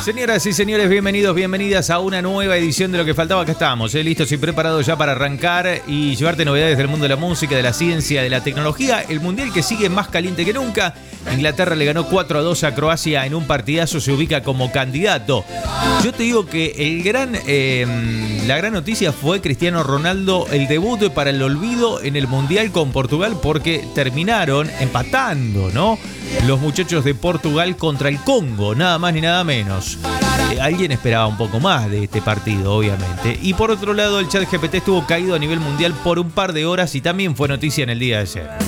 Señoras y señores, bienvenidos, bienvenidas a una nueva edición de Lo que faltaba. Acá estamos, listos y preparados ya para arrancar y llevarte novedades del mundo de la música, de la ciencia, de la tecnología. El mundial que sigue más caliente que nunca. Inglaterra le ganó 4-2 a Croacia en un partidazo, se ubica como candidato. Yo te digo que la gran noticia fue Cristiano Ronaldo, el debut para el olvido en el mundial con Portugal, porque terminaron empatando, ¿no? Los muchachos de Portugal contra el Congo, nada más ni nada menos. Alguien esperaba un poco más de este partido, obviamente. Y por otro lado, el ChatGPT estuvo caído a nivel mundial por un par de horas y también fue noticia en el día de ayer.